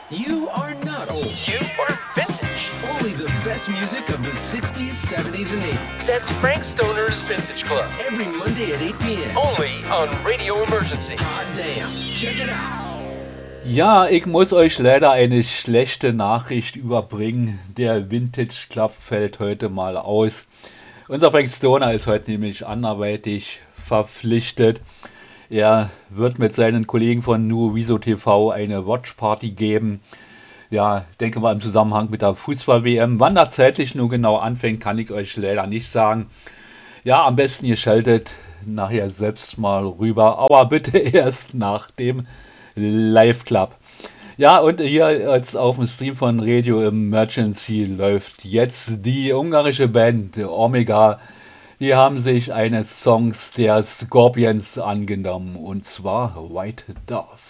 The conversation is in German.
You are not old. You are vintage. Only the best music of the 60s, 70s, and 80s. That's Frank Stoner's Vintage Club. Every Monday at 8 p.m. Only on Radio Emergency. Hot damn. Check it out. Ja, ich muss euch leider eine schlechte Nachricht überbringen. Der Vintage Club fällt heute mal aus. Unser Frank Stoner ist heute nämlich anderweitig verpflichtet. Er wird mit seinen Kollegen von Nuoviso TV eine Watchparty geben. Ja, denke mal im Zusammenhang mit der Fußball-WM. Wann das zeitlich nur genau anfängt, kann ich euch leider nicht sagen. Ja, am besten ihr schaltet nachher selbst mal rüber, aber bitte erst nach dem Live Club. Ja, und hier jetzt auf dem Stream von Radio Emergency läuft jetzt die ungarische Band Omega. Die haben sich eines Songs der Scorpions angenommen, und zwar White Dove.